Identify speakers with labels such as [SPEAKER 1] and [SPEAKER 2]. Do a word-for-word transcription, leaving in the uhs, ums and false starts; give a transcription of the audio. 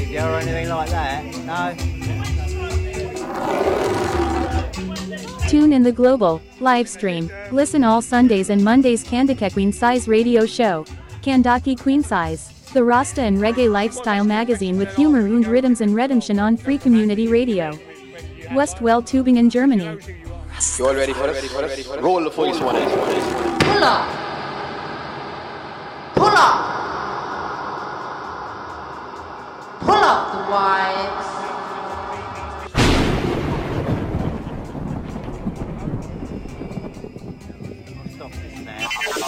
[SPEAKER 1] media or anything like that. No.
[SPEAKER 2] Tune in the global live stream. Listen all Sundays and Mondays Kandake Queen Size radio show. Kandake Queen Size. The Rasta and Reggae lifestyle magazine with humor und rhythms and redemption on Free Community Radio. Westwell Tübingen, Germany.
[SPEAKER 3] You all ready for this? Roll the voice one.
[SPEAKER 4] Pull up. Pull up. Pull up the vibes.